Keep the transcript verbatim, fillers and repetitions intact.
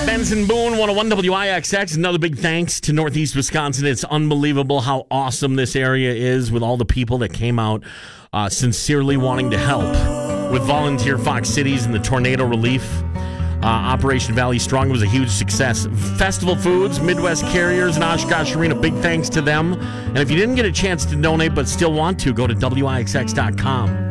Benson Boone, one oh one W I X X. Another big thanks to Northeast Wisconsin. It's unbelievable how awesome this area is with all the people that came out uh, sincerely wanting to help with Volunteer Fox Cities and the tornado relief. Uh, Operation Valley Strong was a huge success. Festival Foods, Midwest Carriers, and Oshkosh Arena, big thanks to them. And if you didn't get a chance to donate but still want to, go to W I X X dot com.